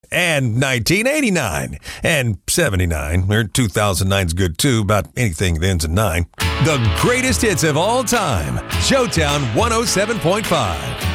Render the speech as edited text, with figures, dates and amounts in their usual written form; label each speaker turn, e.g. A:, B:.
A: And 1989. And 79. Or 2009's good too, about anything that ends in 9. The greatest hits of all time. Showtown 107.5.